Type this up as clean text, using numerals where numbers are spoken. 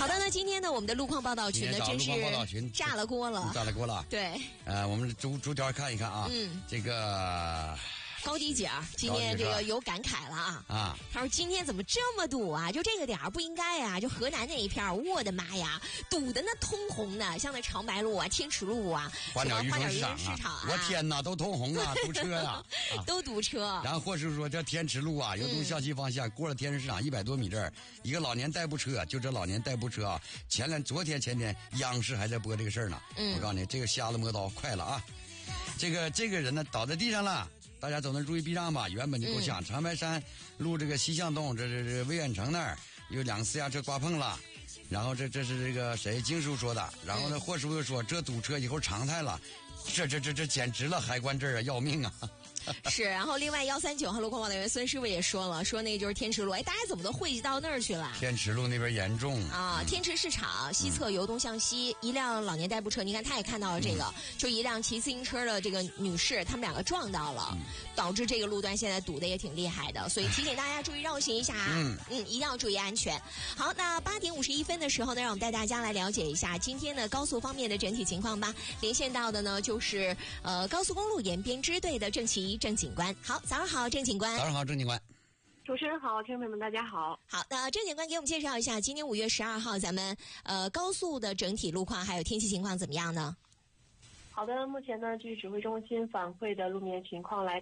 好的，那今天呢，我们的路况报道群呢，真是炸了锅了， 炸了锅了。 对， 我们逐条看一看啊，这个。 高迪姐今天这个有感慨了啊！他说今天怎么这么堵啊？就这个点儿不应该啊！就河南那一片，我的妈呀，堵的那通红的，像那长白路啊、天池路啊、 花鸟鱼虫市场啊， 我天哪，都通红啊，堵车呀， 都堵车。 然后或是说这天池路啊，由东向西方向过了天池市场100多米这儿，一个老年代步车，就这老年代步车啊，昨天前天央视还在播这个事儿呢。我告诉你，这个瞎子摸刀快了啊！这个人呢倒在地上了。大家都能注意避让吧，原本就够呛。长白山路这个西向东，这魏远城那儿有2个私家车刮碰了，然后这是这个谁金叔说的，然后呢霍师傅又说这堵车以后常态了，这简直了，海关这儿啊要命啊！ 是，然后另外139号路况报道员孙师傅也说了，说那个就是天池路，大家怎么都汇集到那儿去了？ 天池路那边严重啊！天池市场西侧由东向西，一辆老年代步车，你看他也看到了这个，就一辆骑自行车的这个女士，他们2个撞到了，导致这个路段现在堵得也挺厉害的，所以提醒大家注意绕行一下一定要注意安全。好，那8点51分的时候呢，让我们带大家来了解一下今天的高速方面的整体情况吧。连线到的呢就是高速公路延边支队的郑琦郑警官。好，早上好，郑警官。 早上好，郑警官。 主持人好，听众朋友们大家好。 好，那郑警官给我们介绍一下今天5月12号咱们高速的整体路况还有天气情况怎么样呢？ 好的，目前呢，据指挥中心反馈的路面情况来